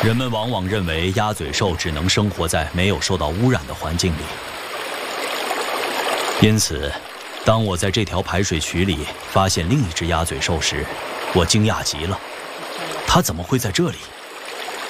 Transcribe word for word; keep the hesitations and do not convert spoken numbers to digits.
人们往往认为鸭嘴兽只能生活在没有受到污染的环境里，因此，当我在这条排水渠里发现另一只鸭嘴兽时，我惊讶极了。它怎么会在这里？